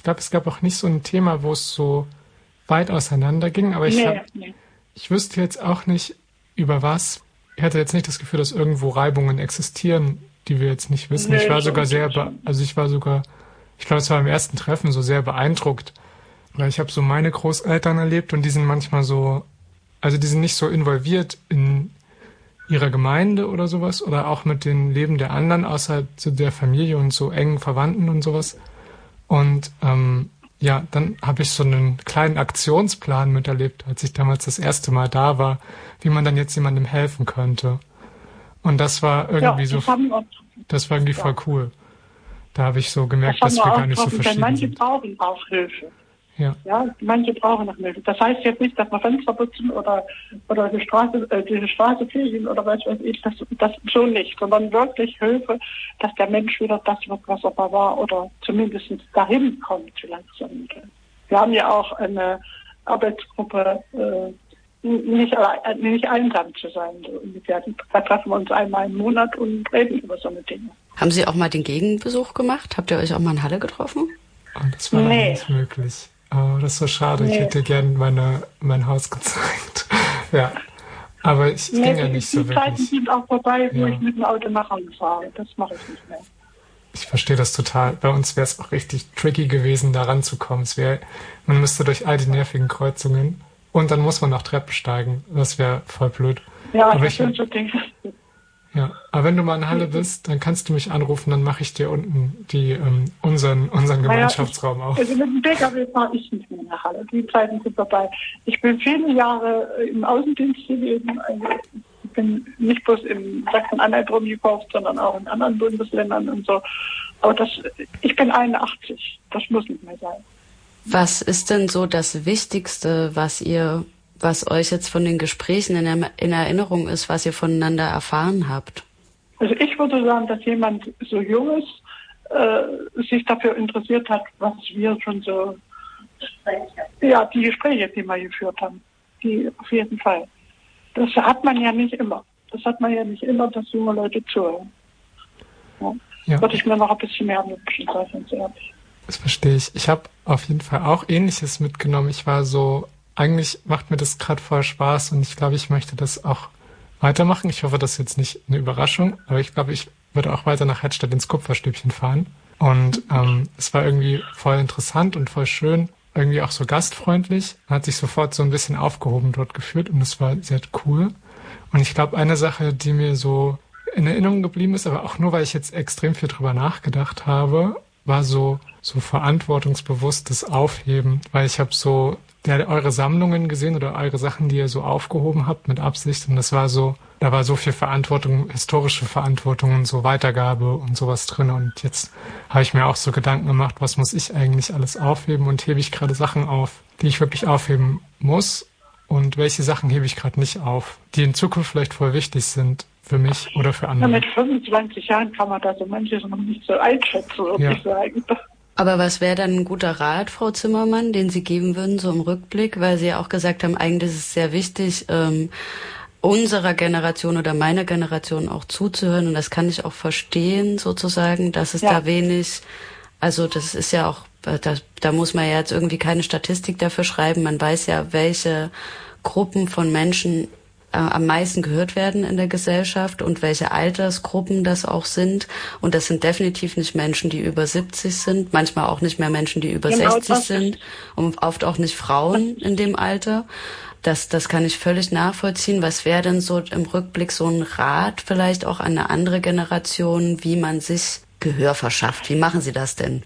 Ich glaube, es gab auch nicht so ein Thema, wo es so weit auseinander ging, aber ich wüsste jetzt auch nicht, über was. Ich hatte jetzt nicht das Gefühl, dass irgendwo Reibungen existieren, die wir jetzt nicht wissen. Ich war sogar ich glaube, es war im ersten Treffen so sehr beeindruckt, weil ich habe so meine Großeltern erlebt und die sind manchmal so, also die sind nicht so involviert in ihrer Gemeinde oder sowas oder auch mit dem Leben der anderen außerhalb der Familie und so engen Verwandten und sowas. Und dann habe ich so einen kleinen Aktionsplan miterlebt, als ich damals das erste Mal da war, wie man dann jetzt jemandem helfen könnte. Und das war irgendwie das war irgendwie voll cool. Da habe ich so gemerkt, dass wir gar nicht so verschieden manche sind. Brauchen auch Hilfe. Ja, manche brauchen noch Hilfe. Das heißt jetzt nicht, dass man Fenster putzen oder die Straße fegen oder was weiß ich, das so nicht, sondern wirklich Hilfe, dass der Mensch wieder das wird, was er mal war oder zumindest dahin kommt langsam. Wir haben ja auch eine Arbeitsgruppe, nicht einsam zu sein. Da treffen wir uns einmal im Monat und reden über so eine Dinge. Haben Sie auch mal den Gegenbesuch gemacht? Habt ihr euch auch mal in Halle getroffen? Oh, das war leider nicht möglich. Oh, das ist so schade. Ich hätte gerne mein Haus gezeigt. Ja, aber es ging ja nicht so wirklich. Die Zeiten sind auch vorbei, wo ich mit dem Auto nach Hause fahre. Das mache ich nicht mehr. Ich verstehe das total. Bei uns wäre es auch richtig tricky gewesen, da ranzukommen. Man müsste durch all die nervigen Kreuzungen und dann muss man noch Treppen steigen. Das wäre voll blöd. Ja, das sind so Dinge. Ja, aber wenn du mal in Halle bist, dann kannst du mich anrufen, dann mache ich dir unten unseren Gemeinschaftsraum auf. Also mit dem PKW fahre ich nicht mehr nach Halle. Die Zeiten sind vorbei. Ich bin viele Jahre im Außendienst gewesen. Also ich bin nicht bloß in Sachsen-Anhalt rumgekocht, sondern auch in anderen Bundesländern und so. Aber ich bin 81. Das muss nicht mehr sein. Was ist denn so das Wichtigste, was euch jetzt von den Gesprächen in Erinnerung ist, was ihr voneinander erfahren habt? Also ich würde sagen, dass jemand so Junges sich dafür interessiert hat, was wir schon so... die Gespräche, die wir geführt haben. Die auf jeden Fall. Das hat man ja nicht immer. Dass junge Leute zuhören. Ja. Würde ich mir noch ein bisschen mehr wünschen, sei ganz ehrlich. Das verstehe ich. Ich habe auf jeden Fall auch Ähnliches mitgenommen. Ich war so... Eigentlich macht mir das gerade voll Spaß und ich glaube, ich möchte das auch weitermachen. Ich hoffe, das ist jetzt nicht eine Überraschung, aber ich glaube, ich würde auch weiter nach Hettstedt ins Kupferstübchen fahren. Und es war irgendwie voll interessant und voll schön, irgendwie auch so gastfreundlich. Man hat sich sofort so ein bisschen aufgehoben dort gefühlt und es war sehr cool. Und ich glaube, eine Sache, die mir so in Erinnerung geblieben ist, aber auch nur, weil ich jetzt extrem viel drüber nachgedacht habe, war so verantwortungsbewusstes Aufheben, weil ich habe so eure Sammlungen gesehen oder eure Sachen, die ihr so aufgehoben habt mit Absicht und da war so viel Verantwortung, historische Verantwortung und so Weitergabe und sowas drin und jetzt habe ich mir auch so Gedanken gemacht, was muss ich eigentlich alles aufheben und hebe ich gerade Sachen auf, die ich wirklich aufheben muss und welche Sachen hebe ich gerade nicht auf, die in Zukunft vielleicht voll wichtig sind für mich oder für andere. Ja, mit 25 Jahren kann man da so manches noch nicht so einschätzen, würde ich sagen. Aber was wäre dann ein guter Rat, Frau Zimmermann, den Sie geben würden, so im Rückblick? Weil Sie ja auch gesagt haben, eigentlich ist es sehr wichtig, unserer Generation oder meiner Generation auch zuzuhören. Und das kann ich auch verstehen, sozusagen, dass es da wenig, also das ist ja auch, da muss man ja jetzt irgendwie keine Statistik dafür schreiben. Man weiß ja, welche Gruppen von Menschen am meisten gehört werden in der Gesellschaft und welche Altersgruppen das auch sind. Und das sind definitiv nicht Menschen, die über 70 sind, manchmal auch nicht mehr Menschen, die über 60 sind und oft auch nicht Frauen in dem Alter. Das kann ich völlig nachvollziehen. Was wäre denn so im Rückblick so ein Rat vielleicht auch an eine andere Generation, wie man sich Gehör verschafft? Wie machen Sie das denn?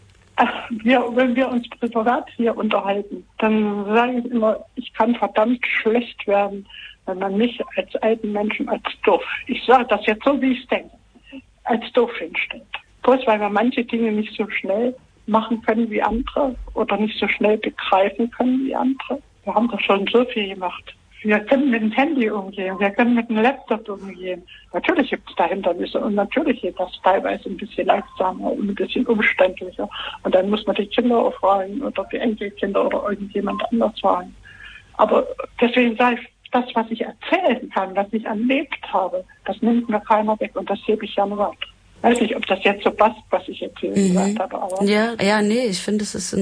Wenn wir uns privat hier unterhalten, dann sage ich immer, ich kann verdammt schlecht werden, wenn man mich als alten Menschen als doof, ich sage das jetzt so, wie ich es denke, als doof hinstellt. Bloß weil wir manche Dinge nicht so schnell machen können wie andere oder nicht so schnell begreifen können wie andere. Wir haben doch schon so viel gemacht. Wir können mit dem Handy umgehen, wir können mit dem Laptop umgehen. Natürlich gibt es da Hindernisse und natürlich geht das teilweise ein bisschen langsamer und ein bisschen umständlicher. Und dann muss man die Kinder auch fragen oder die Enkelkinder oder irgendjemand anders fragen. Aber deswegen sage ich, das, was ich erzählen kann, was ich erlebt habe, das nimmt mir keiner weg und das hebe ich ja nur ab. Ich weiß nicht, ob das jetzt so passt, was ich jetzt hier gesagt habe. Aber Ja, nee, ich finde, es ist